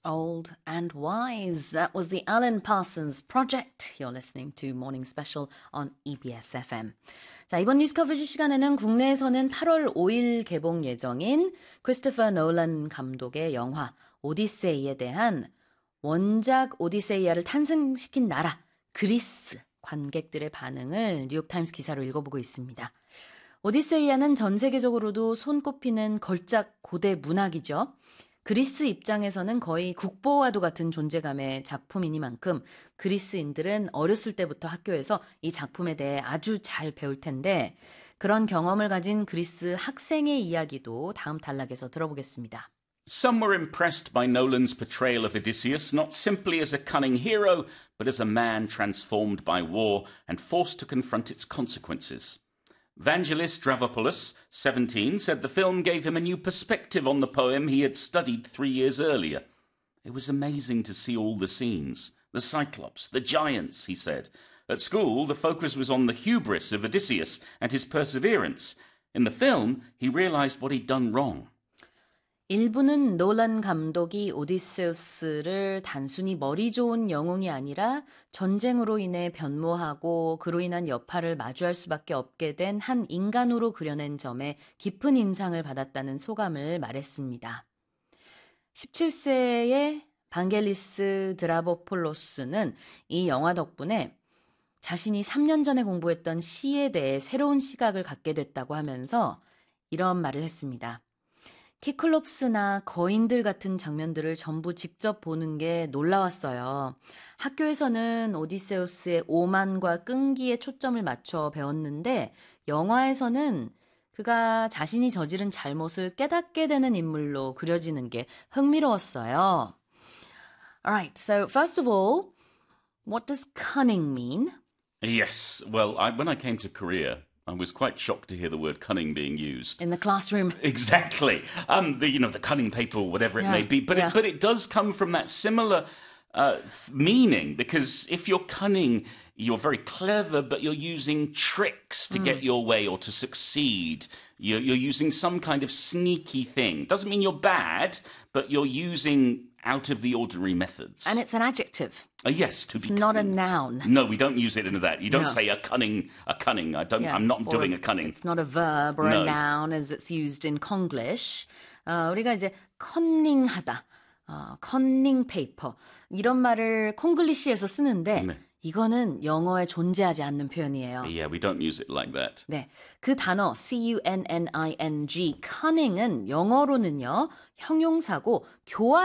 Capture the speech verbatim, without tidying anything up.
Old and Wise. That was the Alan Parsons Project. You're listening to Morning Special on E B S F M. 자, 이번 뉴스 커버지 시간에는 국내에서는 팔월 오일 개봉 예정인 크리스토퍼 노란 감독의 영화 오디세이에 대한 원작 오디세이아를 탄생시킨 나라 그리스 관객들의 반응을 뉴욕타임스 기사로 읽어보고 있습니다. 오디세이아는 전 세계적으로도 손꼽히는 걸작 고대 문학이죠. 그리스 입장에서는 거의 국보와도 같은 존재감의 작품이니만큼 그리스인들은 어렸을 때부터 학교에서 이 작품에 대해 아주 잘 배울 텐데 그런 경험을 가진 그리스 학생의 이야기도 다음 단락에서 들어보겠습니다. Some were impressed by Nolan's portrayal of Odysseus not simply as a cunning hero, but as a man transformed by war and forced to confront its consequences. Vangelis Dravopoulos, seventeen, said the film gave him a new perspective on the poem he had studied three years earlier. It was amazing to see all the scenes, the Cyclops, the giants, he said. At school, the focus was on the hubris of Odysseus and his perseverance. In the film, he realized what he'd done wrong. 일부는 노란 감독이 오디세우스를 단순히 머리 좋은 영웅이 아니라 전쟁으로 인해 변모하고 그로 인한 여파를 마주할 수밖에 없게 된 한 인간으로 그려낸 점에 깊은 인상을 받았다는 소감을 말했습니다. 십칠 세의 방겔리스 드라보폴로스는 이 영화 덕분에 자신이 삼 년 전에 공부했던 시에 대해 새로운 시각을 갖게 됐다고 하면서 이런 말을 했습니다. 키클롭스나 거인들 같은 장면들을 전부 직접 보는 게 놀라웠어요. 학교에서는 오디세우스의 오만과 끈기에 초점을 맞춰 배웠는데 영화에서는 그가 자신이 저지른 잘못을 깨닫게 되는 인물로 그려지는 게 흥미로웠어요. Alright, so first of all, what does cunning mean? Yes, well, I, when I came to Korea, I was quite shocked to hear the word cunning being used. In the classroom. Exactly. Um, the, you know, the cunning paper or whatever it yeah, may be. But, yeah. it, but it does come from that similar uh, meaning, because if you're cunning, you're very clever, but you're using tricks to mm. get your way or to succeed. You're, you're using some kind of sneaky thing. Doesn't mean you're bad, but you're using out of the ordinary methods. And it's an adjective. Uh, yes, to it's be not cunning. a noun. No, we don't use it into that. You don't no. say a cunning, a cunning. I don't. Yeah, I'm not doing a, a cunning. It's not a verb or no. a noun as it's used in Konglish. 어, 우리가 이제 커닝하다, 어, 커닝 페이퍼 이런 말을 콩글리시에서 쓰는데 네. 이거는 영어에 존재하지 않는 표현이에요. Yeah, we don't use it like that. 네, 그 단어 C-U-N-N-I-N-G, cunning은 영어로는요 형용사고 교활